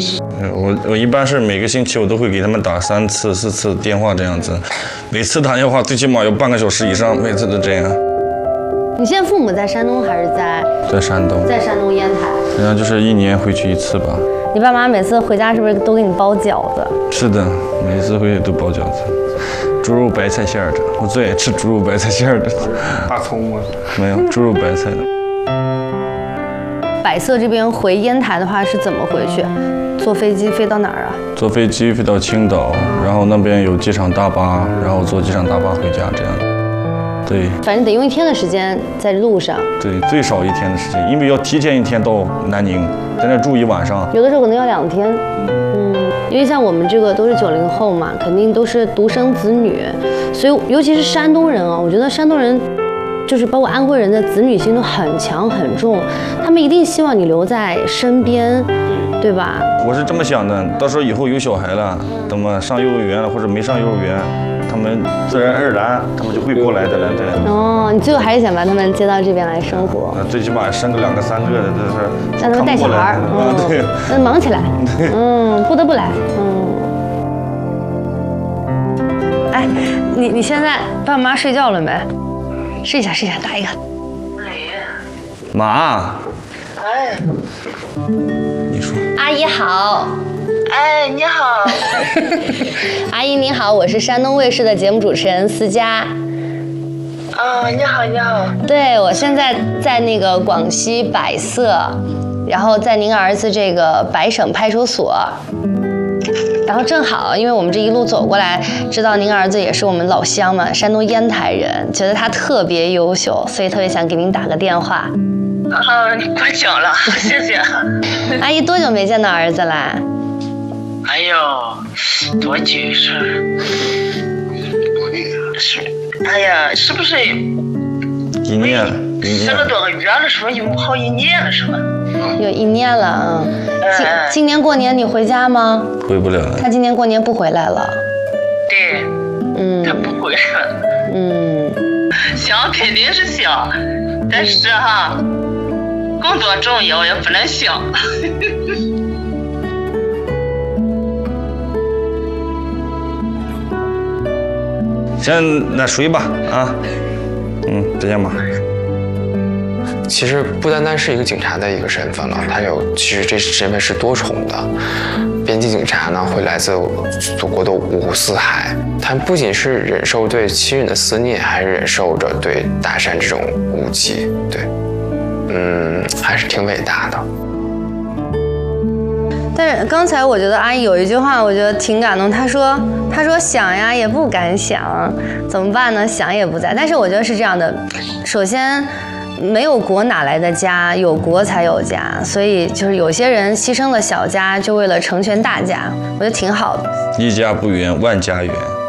我一般是每个星期我都会给他们打3次、4次电话这样子，每次打电话最起码要半个小时以上，每次都这样。 你现在父母在山东还是在山东？ 在山东烟台。 然后就是1年回去1次吧。 你爸妈每次回家是不是都给你包饺子？ 是的，每次回去都包饺子，猪肉白菜馅儿的，我最爱吃猪肉白菜馅儿的。 大葱吗？ 没有，猪肉白菜的。 百色这边回烟台的话是怎么回去？坐飞机飞到哪儿啊？ 坐飞机飞到青岛，然后那边有机场大巴，然后坐机场大巴回家这样。对， 反正得用1天的时间在路上。 对，最少1天的时间，因为要提前1天到南宁，在那住1晚上。 有的时候可能要2天。因为像我们这个都是90后嘛，肯定都是独生子女，所以尤其是山东人啊，我觉得山东人就是包括安徽人的子女心都很强很重，他们一定希望你留在身边，对吧？ 我是这么想的，到时候以后有小孩了，等么上幼儿园了或者没上幼儿园，他们自然而然他们就会过来的了，对。 哦，你最后还是想把他们接到这边来生活？ 最起码生个2个3个的，这是让他们带小孩， 对， 那忙起来，不得不来，哎，你现在爸妈睡觉了没？试一下，打一个。 妈。 哎。 你说。 阿姨好。 哎，你好。 阿姨您好，我是山东卫视的节目主持人思佳。 你好。 对，我现在在那个广西百色，然后在您儿子这个百省派出所。然后正好，因为我们这一路走过来，知道您儿子也是我们老乡嘛，山东烟台人，觉得他特别优秀，所以特别想给您打个电话。 你过奖了，谢谢。 阿姨多久没见到儿子啦？ 哎呦，多久是？哎呀，是不是 1年？ 生了多个月了，是不是有好1年了，是吧？ 有1年了，今年过年你回家吗？ 回不了了。 他今年过年不回来了。 对。他不回来了。想肯定是想，但是工作重要也不能想。 先那睡吧啊。再见吧。 其实不单单是一个警察的一个身份了，其实这身份是多重的。边境警察呢，会来自祖国的五湖四海，他不仅是忍受对亲人的思念，还忍受着对大山这种无忌。对，还是挺伟大的。 但是刚才我觉得阿姨有一句话，我觉得挺感动。她说想呀也不敢想，怎么办呢？想也不在。但是我觉得是这样的，首先没有国哪来的家，有国才有家。所以就是有些人牺牲了小家，就为了成全大家，我觉得挺好的。 1家不圆，万家圆。